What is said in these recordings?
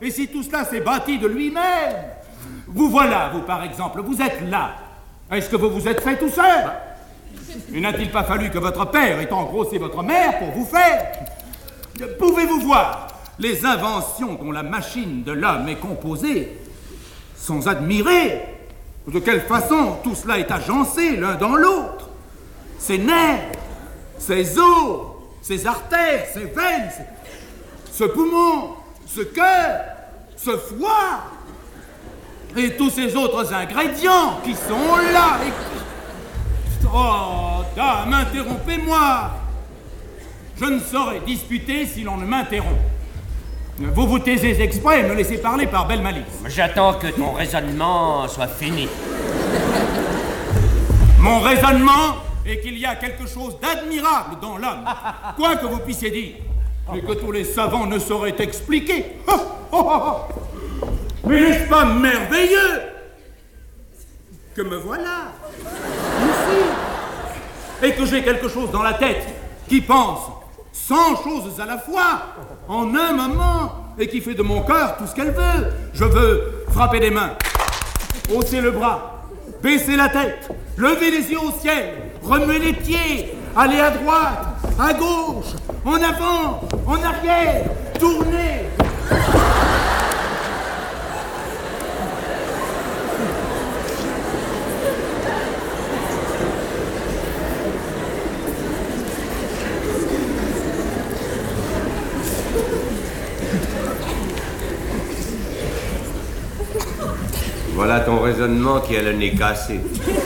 Et si tout cela s'est bâti de lui-même? Vous voilà, vous par exemple, vous êtes là. Est-ce que vous vous êtes fait tout seul? Et n'a-t-il pas fallu que votre père ait engrossé votre mère pour vous faire? Pouvez-vous voir les inventions dont la machine de l'homme est composée sans admirer de quelle façon tout cela est agencé l'un dans l'autre? Ses nerfs, ses os, ses artères, ses veines, ce poumon, ce cœur, ce foie, et tous ces autres ingrédients qui sont là. Oh, dame, interrompez-moi. Je ne saurais disputer si l'on ne m'interrompt. Vous vous taisez exprès et me laissez parler par belle malice. J'attends que ton raisonnement soit fini. Mon raisonnement est qu'il y a quelque chose d'admirable dans l'homme, quoi que vous puissiez dire, mais que tous les savants ne sauraient expliquer. Mais n'est-ce pas merveilleux que me voilà ici, et que j'ai quelque chose dans la tête qui pense 100 choses à la fois, en un moment, et qui fait de mon cœur tout ce qu'elle veut. Je veux frapper des mains, hausser le bras, baisser la tête, lever les yeux au ciel, remuer les pieds, aller à droite, à gauche, en avant, en arrière, tourner. Voilà ton raisonnement qui a le nez cassé.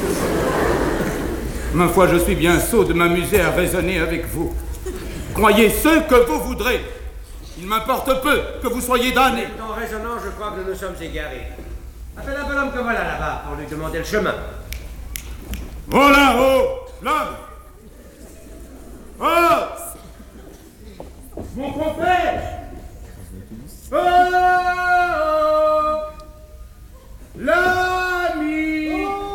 Ma foi, je suis bien sot de m'amuser à raisonner avec vous. Croyez ce que vous voudrez. Il m'importe peu que vous soyez damnés. En raisonnant, je crois que nous nous sommes égarés. Appelle un bonhomme que voilà là-bas pour lui demander le chemin. Voilà, oh, l'homme. Oh, mon compère. Oh, l'ami.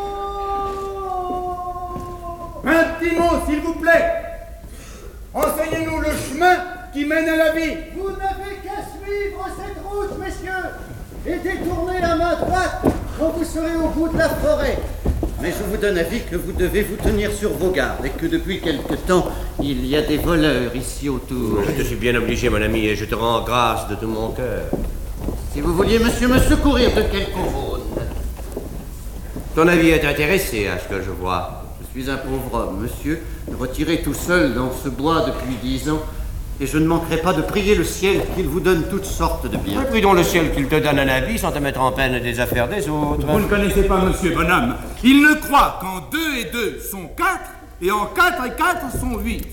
Un petit mot, s'il vous plaît. Enseignez-nous le chemin qui mène à la vie. Vous n'avez qu'à suivre cette route, messieurs, et détourner la main droite quand vous serez au bout de la forêt. Mais je vous donne avis que vous devez vous tenir sur vos gardes et que depuis quelque temps, il y a des voleurs ici autour. Je te suis bien obligé, mon ami, et je te rends grâce de tout mon cœur. Si vous vouliez, monsieur, me secourir de quelque aumône. Ton avis est intéressé à ce que je vois. Je suis un pauvre homme, monsieur, retiré tout seul dans ce bois depuis 10 ans, et je ne manquerai pas de prier le ciel qu'il vous donne toutes sortes de biens. Prie donc le ciel qu'il te donne un avis sans te mettre en peine des affaires des autres. Vous ne connaissez pas monsieur Bonhomme. Il ne croit qu'en 2 et 2 sont 4, et en 4 et 4 sont 8.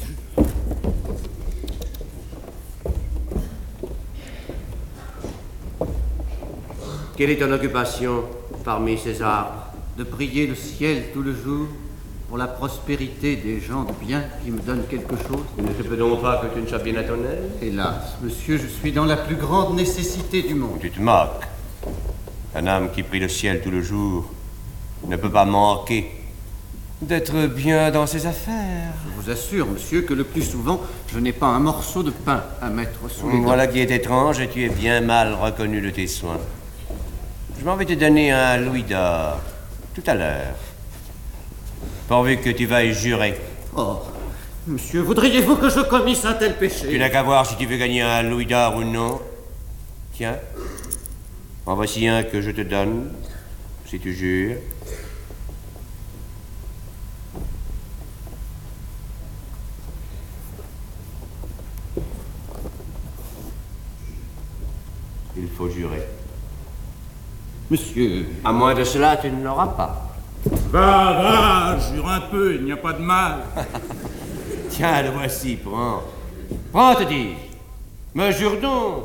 Quelle est ton occupation parmi ces arbres? De prier le ciel tout le jour pour la prospérité des gens de bien qui me donnent quelque chose. Il ne se peut donc pas que tu ne sois bien à ton aise? Hélas, monsieur, je suis dans la plus grande nécessité du monde. Tu te moques. Un homme qui prie le ciel tout le jour ne peut pas manquer d'être bien dans ses affaires. Je vous assure, monsieur, que le plus souvent, je n'ai pas un morceau de pain à mettre sous les dents. Voilà qui est étrange, et tu es bien mal reconnu de tes soins. Je m'en vais te donner un louis d'or, tout à l'heure, pourvu que tu veuilles jurer. Oh, monsieur, voudriez-vous que je commisse un tel péché? Tu n'as qu'à voir si tu veux gagner un louis d'or ou non. Tiens, en voici un que je te donne, si tu jures. Il faut jurer. Monsieur... À moins de cela, tu ne l'auras pas. Va, jure un peu, il n'y a pas de mal. Tiens, le voici, prends. Prends, te dis-je. Me jure donc.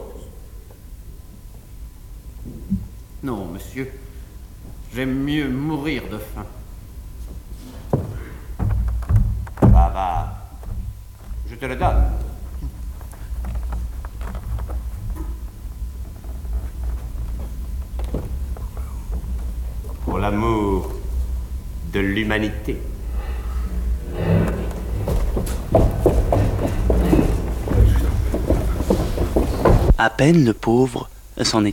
Non, monsieur. J'aime mieux mourir de faim. Va. Je te le donne. Pour l'amour de l'humanité. À peine le pauvre s'en est